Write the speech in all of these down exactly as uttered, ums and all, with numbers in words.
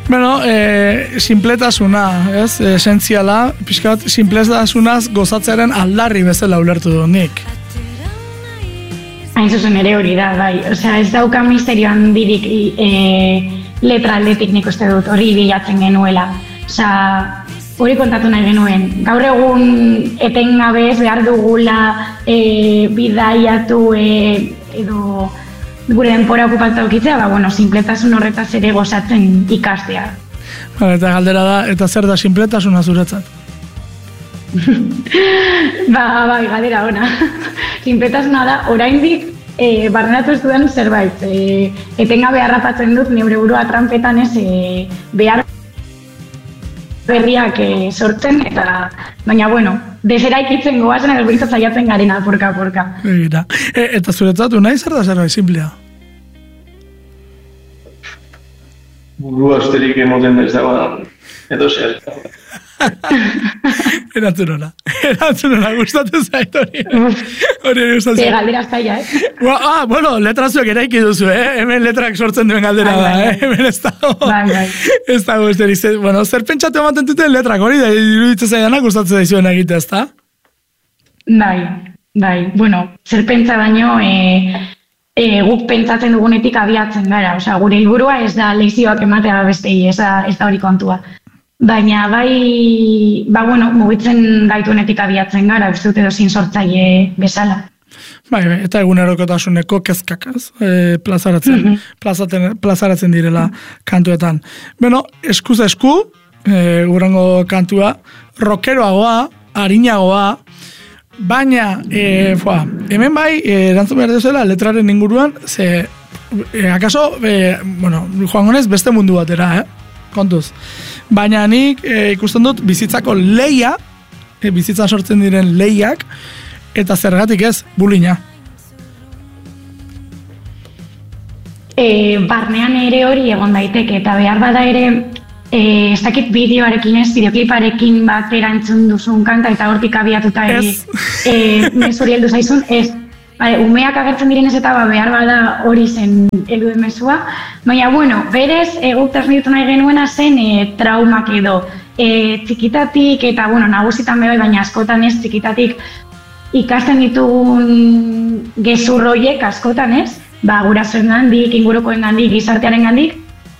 Bueno, e, simpletasuna, ez? Esentziala, pixkat, simpletasunaz gozatzearen aldarri bezala ulertu du nik. Hain zuzen ere hori da, bai. Osea, ez dauka misterio handirik e, letra aldetik nik uste dut, hori bilatzen genuela. Osea, hori kontatu nahi genuen. Gaur egun etengabe ez behar dugula e, bidaiatu e, edo gure denpora okupatu okitzea, ba, bueno, sinpletasun horretaz ere gozatzen ikastea. Ba, eta galdera da, eta zer da sinpletasuna zuretzat? ba, bai, galdera ona. Sinpletasuna da, oraindik e, barneratu ez duen zerbait. E, etengabe harrapatzen dut, neure burua trampetan ez, e, behar berriak e, sortzen, eta baina, bueno, deseraikitzen goazen edo bintzat zaiatzen garena, porka-porka. E, eta zuretzatu nahi zer da zerbait simplea? Buru asterik emoten ez dagoan, edo zer. Erantzun hona, erantzun hona, gustatu zait hori. Hori gustatzen. Ze galdera zaila, eh? Ah, bueno, letra zuek eraiki duzu, eh? Hemen letrak sortzen duen galdera da, eh? Hemen ez dago. Bai, bai. Ez dago, ez deri. Bueno, zer pentsatu ematen duten letrak hori, da iruditzen zaidanak gustatzen daizuen egitea, ez da? Bai, bai. Bueno, zer pentsa baino, e, e, guk pentsatzen dugunetik abiatzen gara. Osea, gure helburua ez da lezioak ematea bestei, ez da, ez da hori kontua. Baina bai, ba bueno, mugitzen gaituenetik abiatzen gara, uste dut edo zin sortzaile bezala. Bai, bai, eta egunerokotasuneko kezkak, ez? E, plazaratzen, mm -hmm. plazaratzen direla kantuetan. Bueno, eskuz esku, e, gurango kantua, rockeroagoa, arinagoa, baina, e, foa, hemen bai, e, erantzun behar duzela, letraren inguruan, ze, e, akaso, e, bueno, joan gonez, beste mundu batera, eh? Kontuz. Baina nik e, ikusten dut bizitzako leia, e, bizitzan sortzen diren leiak, eta zergatik ez, bulina. E, barnean ere hori egon daiteke, eta behar bada ere, e, ez dakit bideoarekin ez, bideokliparekin bat erantzun duzun kanta, eta hortik abiatuta ere, e, mesuri heldu zaizun, ez. Bale, umeak agertzen direnez eta ba, behar bada hori zen heldu den mesua. Baina, bueno, berez, eguk transmititu nahi genuena zen e, traumak edo. E, txikitatik, eta, bueno, nagusitan bebai, baina askotan ez, txikitatik ikasten ditugun gezurroiek askotan ez, ba, gurasoen gandik, ingurukoen gandik, gizartearen gandik,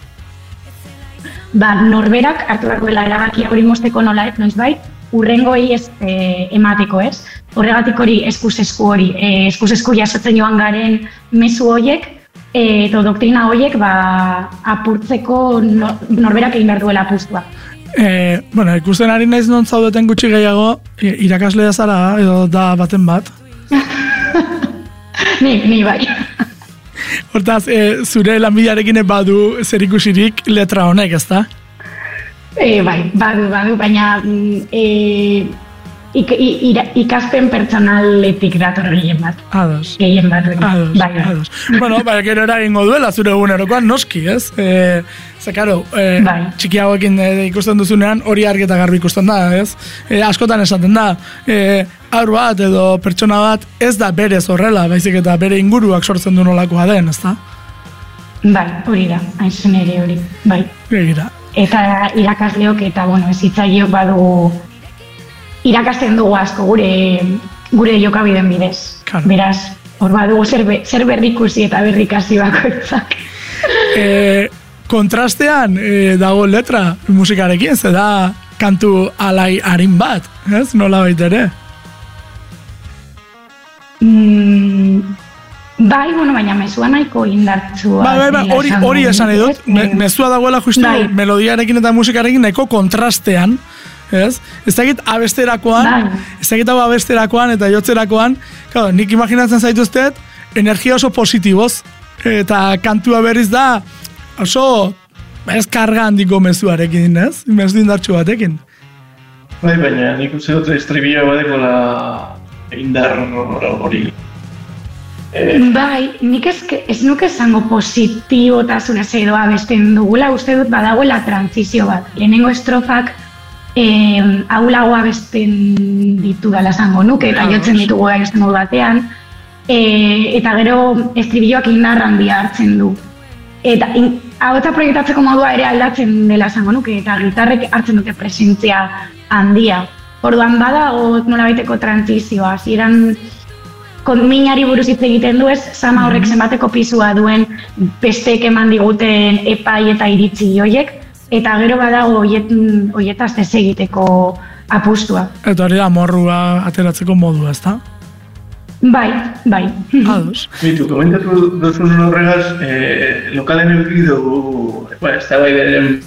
ba, norberak hartu behar duela erabakia hori mosteko nola ez, noiz bai, urrengoei ez e, emateko ez. Horregatik hori eskuz-esku hori, e, eskuz-esku jasotzen joan garen mezu horiek, e, edo doktrina horiek ba, apurtzeko no, norberak egin behar duela apustua. E, bueno, ikusten ari naiz non zaudeten gutxi gehiago, irakaslea zara edo da baten bat? ni, ni bai. Hortaz, e, zure lanbidearekin badu zer ikusirik letra honek, ezta? E, bai, badu, badu, baina e, ik, ira, ikaspen pertsonaletik dator gehien bat. Ados. Gehien bat. Ados, bai, bai. ados. Bueno, bai, gero eragingo duela zure egunerokoan noski, ez? E, ze, karo, e, bai. txikiagoekin e, ikusten duzunean hori argi eta garbi ikusten da, ez? E, askotan esaten da, e, haur bat edo pertsona bat ez da berez horrela, baizik eta bere inguruak sortzen du nolakoa den, ezta? Bai, hori da, hain zen ere hori, bai. Begira. Eta irakasleok eta, bueno, ezitzaileok badugu irakasten dugu asko gure gure jokabideen bidez. Claro. Beraz, hor badugu zer, be, zer berrikusi eta berrikasi bakoitzak. E, kontrastean e, dago letra musikarekin, ze da kantu alai harin bat, ez? Nola baita ere? Mm, bai, bueno, baina mezua nahiko indartsua. Bai, bai, bai, hori, hori esan edut, me, mezua dagoela justu bai. Melodiarekin eta musikarekin nahiko kontrastean, ez? Ez dakit abesterakoan, bai. ez dakit abesterakoan eta jotzerakoan, claro, nik imaginatzen zaituztet, energia oso positiboz, eta kantua berriz da, oso, ez karga handiko mezuarekin, ez? Mezu indartsu batekin. Bai, baina nik uste dut estribila badeko la indar hori. Bai, nik ez, ez nuke esango positibotasunez edo abesten dugula, uste dut badagoela transizio bat. Lehenengo estrofak eh, ahulago abesten ditu dala esango nuke, eta jotzen ditugu abesten modu batean, eh, eta gero estribilloak indar handia hartzen du. Eta in, ahotsa proiektatzeko modua ere aldatzen dela esango nuke, eta gitarrek hartzen dute presentzia handia. Orduan badago nolabaiteko transizioa, ziren minari buruz hitz egiten du ez, sama horrek zenbateko pisua duen bestek eman diguten epai eta iritzi hoiek, eta gero badago hoietaz ez egiteko apustua. Eta hori da morrua ateratzeko modua, ez da? Bai, bai. Ados. Bitu, komentatu duzun horregaz, eh, lokalen eduki dugu, ba, ez da bai beren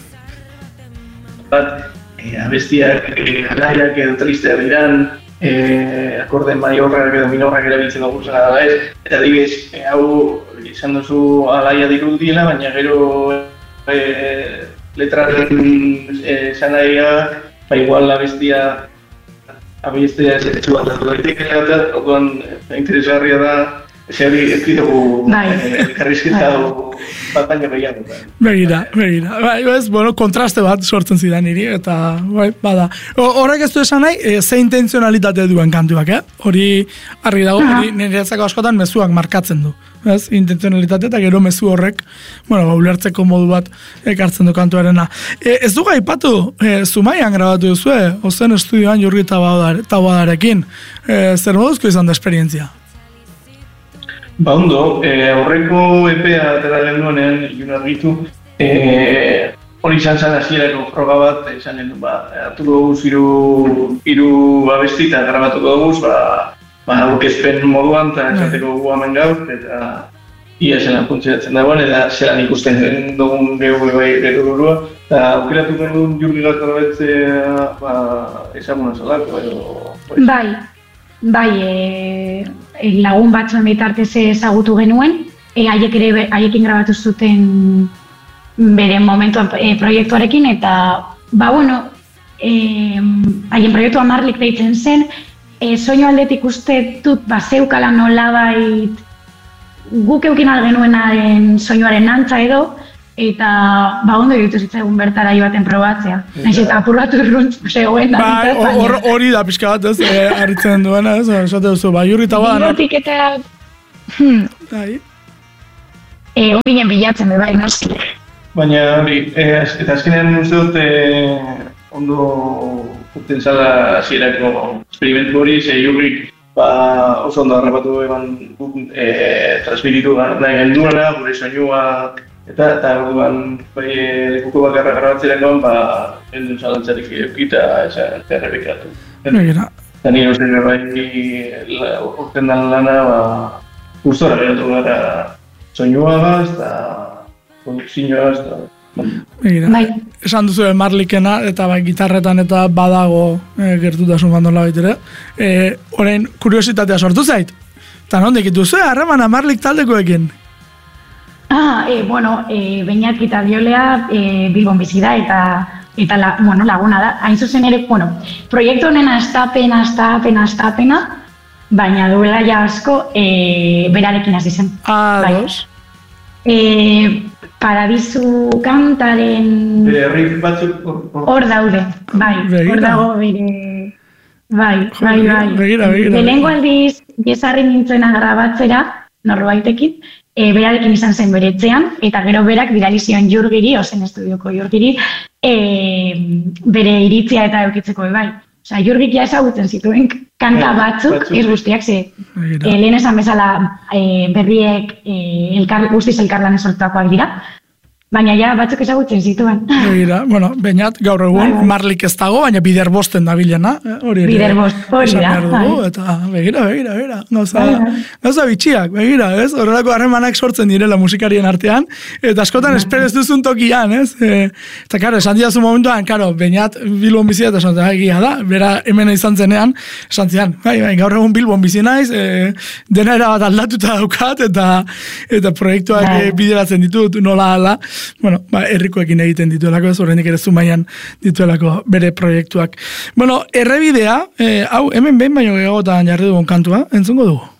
bat, eh, abestiak, eh, alaiak edo tristeak diran, eh, akorde maiorrak edo minorrak erabiltzen dugu zena da ez, eta dibes, eh, hau izan duzu alaia dirudiela, baina gero eh, letraren esan eh, nahiak, ba igual abestia abestia ez etxu bat dut daitekela eta orduan interesgarria da zehari ez dugu elkarrizketa bat baina behiago. Begira, begira. Bai, ez, bueno, kontraste bat sortzen zidan niri, eta bai, bada. Horrek ez du esan nahi, e, ze intenzionalitate duen kantuak, eh? Hori argi dago, hori niretzako askotan mezuak markatzen du. Ez, intenzionalitate eta gero mezu horrek, bueno, ulertzeko modu bat ekartzen du kantuarena. E, ez dugu aipatu, e, Zumaian grabatu duzue, ozen estudioan Jurgi Taboadarekin. E, zer moduzko izan da esperientzia? Ba ondo, eh, aurreko epea atera genduenean, ilun argitu, eh, hori izan zen hasierako froga bat, izan gendu, ba, hartu dugu hiru hiru abesti eta grabatuko dugu, ba, ba, aurkezpen moduan, eta esateko gu hemen gaur, eta ia zelan funtzionatzen dagoen, eta zelan ikusten dugun gehu gero burua, eta aukeratu genuen Jurgi Taboadaretzea, ba, ezaguna zelako, edo... Bai. Bai, e, e, lagun batzuen bitartez ezagutu genuen, e, haiek ere haiekin grabatu zuten bere momentuan e, proiektuarekin, eta ba bueno, e, haien proiektua Marlik deitzen zen, e, soinu aldetik uste dut bazeukala nolabait guk eukin algenuenaren soinuaren antza edo, eta ba ondo ditu zitzaigun bertara joaten probatzea. Naiz eta apurratu urruntz zegoen da. Ba, hori da pixka bat ez, eh, harritzen duena ez, esate duzu, ba, Jurgi Taboada. Bigotik eta... Hmm. Bai. E, Ondinen bilatzen, bai, noski. Baina hori, eh, eta azkenean uste dut eh, ondo urten zala hasierako esperimentu hori, ze Jurgik ba, oso ondo harrapatu eman eh, transmititu nahi genduena, gure soinua, Eta, eta orduan, bai, lekuko bakarra grabatzeren goan, ba, endun zalantzarik eukita, esan, errepikatu. Begira. Eta nire uste bai, urten dan lana, ba, gustora geratu gara soinua gaz, eta produkzioa gaz, eta... Begira. Bai. Esan duzu Marlikena, eta bai, gitarretan eta badago e, gertutasun bandola baitere. E, Horein, kuriositatea sortu zait. Eta nondik duzu, harremana Marlik taldekoekin? Ah, e, bueno, e, Beñat gitarriolea e, Bilbon bizi da eta eta la, bueno, laguna da. Hain zuzen ere, bueno, proiektu honen astapen, astapen, astapena, baina duela ja asko e, berarekin hasi zen. Ah, bai. dos. E, Paradisu kantaren... Bere herri batzuk... Hor daude, bai, hor dago bere... Bai, bai, bai. Begira, begira. Lehenengo aldiz, gezarri nintzena grabatzera, norbaitekin, E, berarekin izan zen beretzean, eta gero berak bidali zion Jurgiri, ozen estudioko Jurgiri, e, bere iritzia eta eukitzeko bai. Osa, Jurgik ja ezagutzen zituen kanta batzuk, ez guztiak, ze e, lehen esan bezala e, berriek e, elkar, guztiz elkarlan esortutakoak dira, baina ja batzuk ezagutzen zituen. Begira, bueno, Beñat gaur egun Marlik ez dago, baina bider bosten da bilena. Hori ere. Bider bost, hori da. Eta begira, begira, begira. Gauza, gauza bitxiak, begira, ez? Horrelako harremanak sortzen direla musikarien artean, eta askotan espero ez duzun tokian, ez? E, eta karo, esan diazu momentuan, karo, Beñat Bilbon bizia eta esan egia da, bera hemen izan zenean, esan zian, bai, bai, gaur egun Bilbon bizi naiz, e, dena era bat aldatuta daukat, eta eta proiektuak e, bideratzen ditut, nola ala, bueno, ba, herrikoekin egiten dituelako, ez horrenik ere Zumaian dituelako bere proiektuak. Bueno, errebidea, eh, hau, hemen behin baino gehiagotan jarri dugun kantua, entzungo dugu?